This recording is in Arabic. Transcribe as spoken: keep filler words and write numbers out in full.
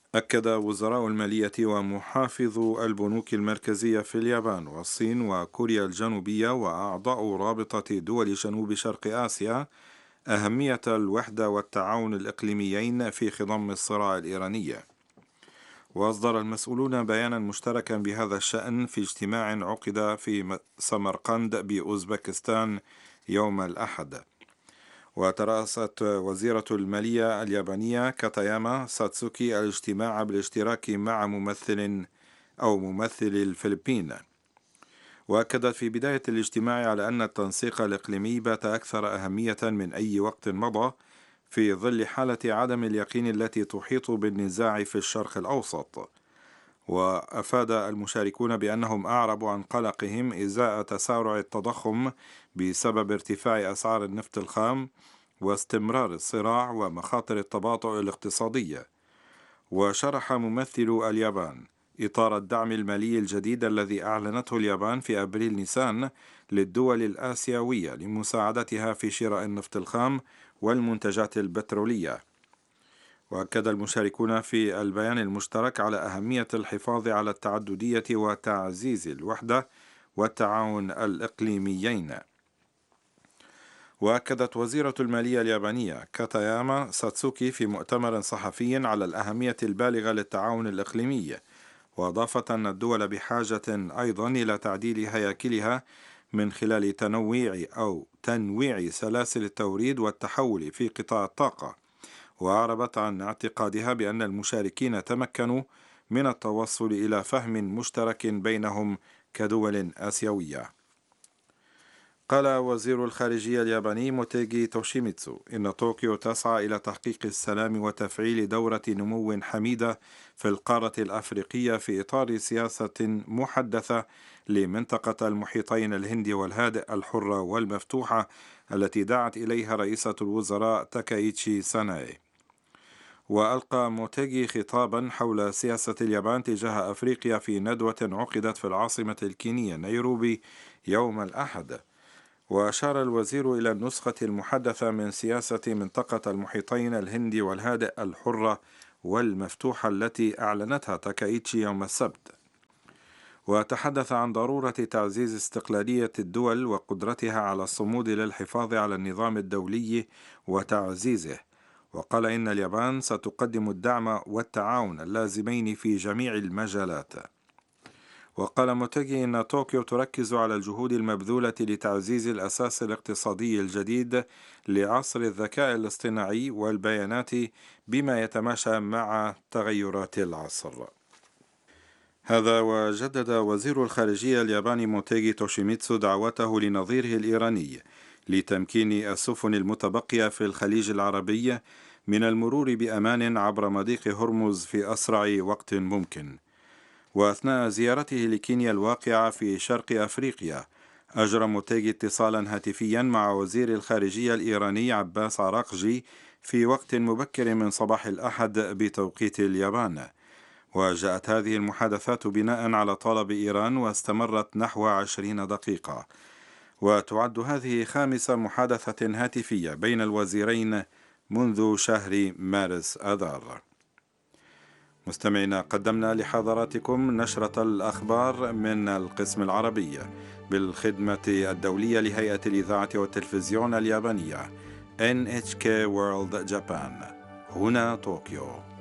أكد وزراء المالية ومحافظو البنوك المركزية في اليابان والصين وكوريا الجنوبية وأعضاء رابطة دول جنوب شرق آسيا أهمية الوحدة والتعاون الإقليميين في خضم الصراع الإيراني. وأصدر المسؤولون بيانا مشتركا بهذا الشأن في اجتماع عقد في سمرقند بأوزبكستان يوم الأحد. وترأست وزيرة المالية اليابانية كاتاياما ساتسوكي الاجتماع بالاشتراك مع ممثل أو ممثل الفلبين. وأكدت في بداية الاجتماع على أن التنسيق الإقليمي بات أكثر أهمية من أي وقت مضى في ظل حالة عدم اليقين التي تحيط بالنزاع في الشرق الأوسط. وأفاد المشاركون بأنهم أعربوا عن قلقهم إزاء تسارع التضخم بسبب ارتفاع أسعار النفط الخام واستمرار الصراع ومخاطر التباطؤ الاقتصادي. وشرح ممثل اليابان إطار الدعم المالي الجديد الذي أعلنته اليابان في أبريل نيسان للدول الآسيوية لمساعدتها في شراء النفط الخام والمنتجات البترولية. وأكد المشاركون في البيان المشترك على أهمية الحفاظ على التعددية وتعزيز الوحدة والتعاون الإقليميين. وأكدت وزيرة المالية اليابانية كاتاياما ساتسوكي في مؤتمر صحفي على الأهمية البالغة للتعاون الإقليمي، وأضافت أن الدول بحاجة أيضا إلى تعديل هياكلها من خلال تنويع أو تنويع سلاسل التوريد والتحول في قطاع الطاقة. وأعربت عن اعتقادها بأن المشاركين تمكنوا من التوصل إلى فهم مشترك بينهم كدول آسيوية. قال وزير الخارجية الياباني موتيغي توشيميتسو إن طوكيو تسعى إلى تحقيق السلام وتفعيل دورة نمو حميدة في القارة الأفريقية في إطار سياسة محدثة لمنطقة المحيطين الهندي والهادئ الحرة والمفتوحة التي دعت إليها رئيسة الوزراء تاكايتشي ساناي. وألقى موتيغي خطابا حول سياسة اليابان تجاه أفريقيا في ندوة عقدت في العاصمة الكينية نيروبي يوم الأحد. وأشار الوزير إلى النسخة المحدثة من سياسة منطقة المحيطين الهندي والهادئ الحرة والمفتوحة التي أعلنتها تاكايتشي يوم السبت. وتحدث عن ضرورة تعزيز استقلالية الدول وقدرتها على الصمود للحفاظ على النظام الدولي وتعزيزه. وقال إن اليابان ستقدم الدعم والتعاون اللازمين في جميع المجالات. وقال موتيغي إن طوكيو تركز على الجهود المبذولة لتعزيز الأساس الاقتصادي الجديد لعصر الذكاء الاصطناعي والبيانات بما يتماشى مع تغيرات العصر. هذا وجدد وزير الخارجية الياباني موتيغي توشيميتسو دعوته لنظيره الإيراني لتمكين السفن المتبقية في الخليج العربي من المرور بأمان عبر مضيق هرمز في أسرع وقت ممكن. وأثناء زيارته لكينيا الواقعة في شرق أفريقيا أجرى موتيغي اتصالا هاتفيا مع وزير الخارجية الإيراني عباس عراقجي في وقت مبكر من صباح الأحد بتوقيت اليابان. وجاءت هذه المحادثات بناء على طلب إيران واستمرت نحو عشرين دقيقة. وتعد هذه خامس محادثة هاتفية بين الوزيرين منذ شهر مارس آذار. مستمعينا، قدمنا لحضراتكم نشرة الأخبار من القسم العربي بالخدمة الدولية لهيئة الإذاعة والتلفزيون اليابانية إن إتش كي World Japan. هنا طوكيو.